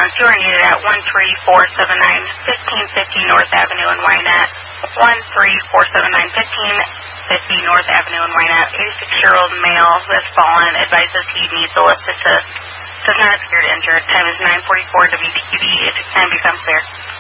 ambulance. You are needed at 13479 1550 North Avenue in Wynette. 13479 1550 North Avenue in Wynette. 86-year-old male has fallen. Advises he needs a lift assist. Does not appear injured. Time is 9:44 WPQD. If it can become clear.